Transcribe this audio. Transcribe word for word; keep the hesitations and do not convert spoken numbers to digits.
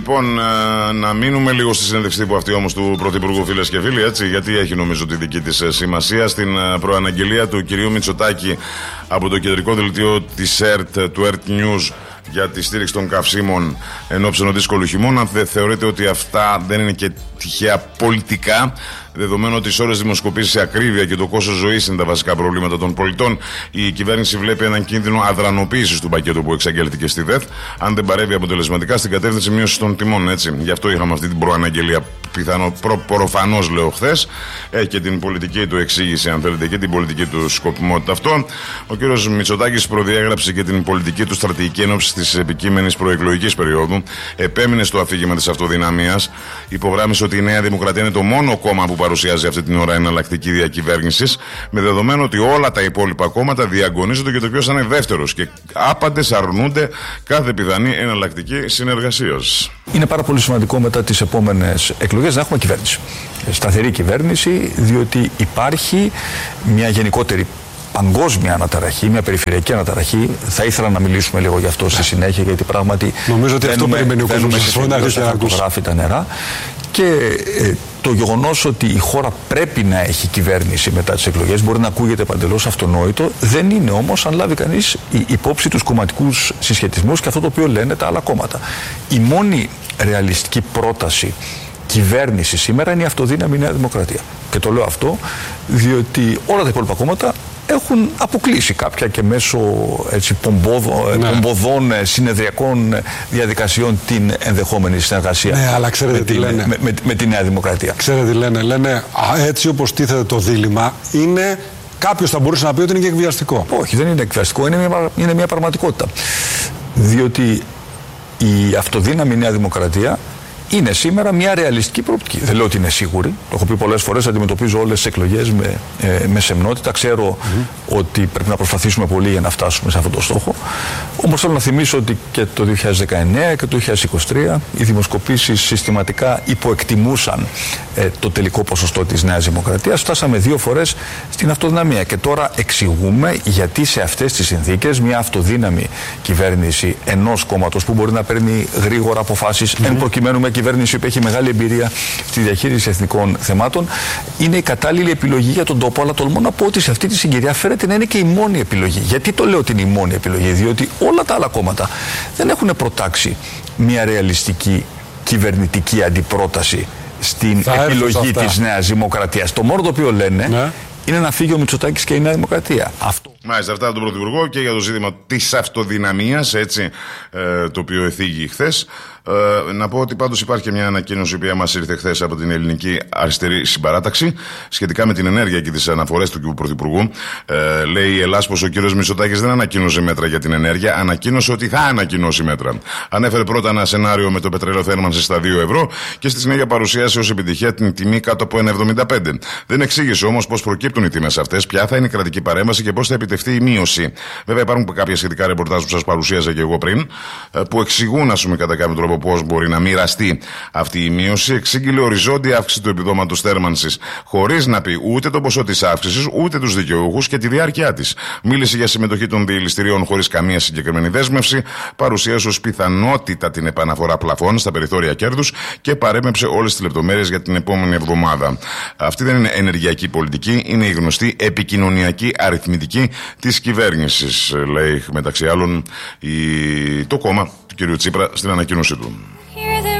Λοιπόν, να μείνουμε λίγο στη συνέντευξη τύπου αυτή όμως του Πρωθυπουργού, φίλες και φίλοι, έτσι, γιατί έχει νομίζω τη δική της σημασία. Στην προαναγγελία του κυρίου Μητσοτάκη από το κεντρικό δελτίο της ΕΡΤ, του ΕΡΤ News, για τη στήριξη των καυσίμων εν ώψη ενός δύσκολου χειμώνα, δεν θεωρείτε ότι αυτά δεν είναι και τυχαία πολιτικά, δεδομένου ότι σε ώρες δημοσκοπήσεις η ακρίβεια και το κόστος ζωής είναι τα βασικά προβλήματα των πολιτών? Η κυβέρνηση βλέπει έναν κίνδυνο αδρανοποίησης του πακέτου που εξαγγέλθηκε στη ΔΕΘ, αν δεν παρεύει αποτελεσματικά στην κατεύθυνση μείωσης των τιμών. Έτσι. Γι' αυτό είχαμε αυτή την προαναγγελία, πιθανό, προ, προφανώς λέω χθες, ε, και την πολιτική του εξήγηση, αν θέλετε, και την πολιτική του σκοπιμότητα. Αυτό. Ο κ. Μητσοτάκης προδιέγραψε και την πολιτική του στρατηγική ενόψη της επικείμενης προεκλογικής περίοδου. Επέμεινε στο αφήγημα της αυτοδυναμίας. Υπογράμμισε ότι η Νέα Δημοκρατία είναι το μόνο κόμμα που παρουσιάζει αυτή την ώρα εναλλακτική διακυβέρνηση, με δεδομένο ότι όλα τα υπόλοιπα κόμματα διαγωνίζονται για το ποιος θα είναι δεύτερος και άπαντες αρνούνται κάθε πιθανή εναλλακτική συνεργασία. Είναι πάρα πολύ σημαντικό μετά τις επόμενες εκλογές να έχουμε κυβέρνηση. Σταθερή κυβέρνηση, διότι υπάρχει μια γενικότερη παγκόσμια αναταραχή, μια περιφερειακή αναταραχή. Θα ήθελα να μιλήσουμε λίγο γι' αυτό στη συνέχεια, γιατί πράγματι νομίζω ότι αυτό περιμένει ο κόσμος να γράφει τα νερά. Και ε, το γεγονός ότι η χώρα πρέπει να έχει κυβέρνηση μετά τις εκλογές μπορεί να ακούγεται παντελώς αυτονόητο, δεν είναι όμως αν λάβει κανείς υπόψη τους κομματικούς συσχετισμούς και αυτό το οποίο λένε τα άλλα κόμματα. Η μόνη ρεαλιστική πρόταση κυβέρνηση σήμερα είναι η αυτοδύναμη Νέα Δημοκρατία. Και το λέω αυτό διότι όλα τα υπόλοιπα κόμματα έχουν αποκλείσει κάποια και μέσω έτσι, πομπόδο, ναι. πομποδών συνεδριακών διαδικασιών την ενδεχόμενη συνεργασία ναι, αλλά ξέρετε με, τι την, λένε. Με, με, με τη Νέα Δημοκρατία. Ξέρετε τι λένε, λένε α, έτσι όπως τίθεται το δίλημμα, είναι κάποιος θα μπορούσε να πει ότι είναι και εκβιαστικό. Όχι, δεν είναι εκβιαστικό, είναι μια, είναι μια πραγματικότητα. Διότι η αυτοδύναμη Νέα Δημοκρατία είναι σήμερα μια ρεαλιστική προοπτική. Δεν λέω ότι είναι σίγουρη. Το έχω πει πολλές φορές. Αντιμετωπίζω όλες τις εκλογές με, ε, με σεμνότητα. Ξέρω mm-hmm. ότι πρέπει να προσπαθήσουμε πολύ για να φτάσουμε σε αυτό το στόχο. Όμως θέλω να θυμίσω ότι και το δύο χιλιάδες δεκαεννέα και το δύο χιλιάδες είκοσι τρία οι δημοσκοπήσεις συστηματικά υποεκτιμούσαν ε, το τελικό ποσοστό της Νέας Δημοκρατίας. Φτάσαμε δύο φορές στην αυτοδυναμία. Και τώρα εξηγούμε γιατί σε αυτές τις συνθήκες μια αυτοδύναμη κυβέρνηση ενός κόμματος που μπορεί να παίρνει γρήγορα αποφάσεις, mm-hmm. εν προκειμένου με κυβέρνηση που έχει μεγάλη εμπειρία στη διαχείριση εθνικών θεμάτων, είναι η κατάλληλη επιλογή για τον τόπο. Αλλά τολμώ να πω ότι σε αυτή τη συγκυρία φέρεται να είναι και η μόνη επιλογή. Γιατί το λέω ότι είναι η μόνη επιλογή? Διότι όλα τα άλλα κόμματα δεν έχουν προτάξει μια ρεαλιστική κυβερνητική αντιπρόταση στην θα επιλογή της Νέας Δημοκρατίας. Το μόνο το οποίο λένε ναι. είναι να φύγει ο Μητσοτάκης και η Νέα Δημοκρατία. Αυτό. Μάλιστα, αυτά από τον Πρωθυπουργό και για το ζήτημα της αυτοδυναμίας, έτσι, ε, το οποίο εθίγει χθες. Ε, να πω ότι πάντως υπάρχει και μια ανακοίνωση που μας ήρθε χθες από την Ελληνική Αριστερή Συμπαράταξη σχετικά με την ενέργεια και τις αναφορές του Πρωθυπουργού. Ε, λέει η Ελλάς πως ο κύριος Μητσοτάκης δεν ανακοίνωσε μέτρα για την ενέργεια, ανακοίνωσε ότι θα ανακοινώσει μέτρα. Ανέφερε πρώτα ένα σενάριο με το πετρέλαιο θέρμανση στα δύο ευρώ και στη συνέχεια παρουσίασε ως επιτυχία την τιμή κάτω από ένα εβδομήντα πέντε. Δεν εξήγησε όμως πώς προκύπτουν οι τιμές αυτές, ποια θα είναι η κρατική παρέμβαση και πώς θα επιτευχθεί η μείωση. Βέβαια, υπάρχουν κάποια σχετικά ρεπορτάζ που σας παρουσίασα και εγώ πριν, που εξηγούν, ας πούμε, κατά κάποιο τρόπο πώς μπορεί να μοιραστεί αυτή η μείωση. Εξήγηλε οριζόντια αύξηση του επιδόματος θέρμανσης, χωρίς να πει ούτε το ποσό της αύξησης, ούτε τους δικαιούχους και τη διάρκεια της. Μίλησε για συμμετοχή των διελιστηρίων χωρίς καμία συγκεκριμένη δέσμευση, παρουσίασε ως πιθανότητα την επαναφορά πλαφών στα περιθώρια κέρδους και παρέμεψε όλες τις λεπτομέρειες για την επόμενη εβδομάδα. Αυτή δεν είναι ενεργειακή πολιτική, είναι η γνωστή επικοινωνιακή αριθμητική της κυβέρνησης, λέει μεταξύ άλλων η... το κόμμα του κ. Τσίπρα στην ανακοίνωσή του.